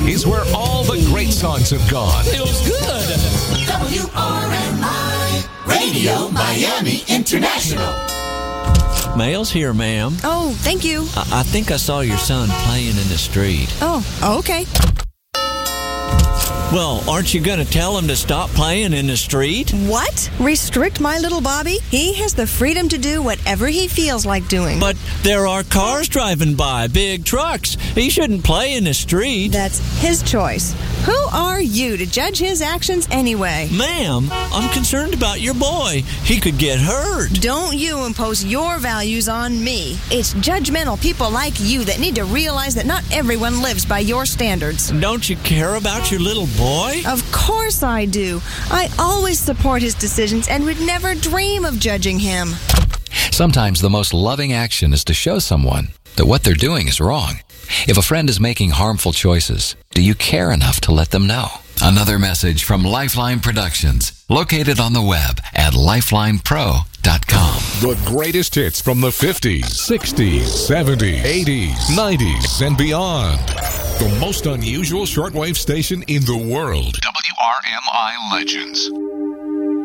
is where all the great songs have gone. Feels good. WRMI Radio Miami International. Mail's here, ma'am. Oh, thank you. I think I saw your son playing in the street. Oh, okay. Well, aren't you going to tell him to stop playing in the street? What? Restrict my little Bobby? He has the freedom to do whatever he feels like doing. But there are cars driving by, big trucks. He shouldn't play in the street. That's his choice. Who are you to judge his actions anyway? Ma'am, I'm concerned about your boy. He could get hurt. Don't you impose your values on me. It's judgmental people like you that need to realize that not everyone lives by your standards. Don't you care about your little boy? Of course I do. I always support his decisions and would never dream of judging him. Sometimes the most loving action is to show someone that what they're doing is wrong. If a friend is making harmful choices, do you care enough to let them know? Another message from Lifeline Productions, located on the web at lifelinepro.com. The greatest hits from the 50s, 60s, 70s, 80s, 90s, and beyond. The most unusual shortwave station in the world. WRMI Legends.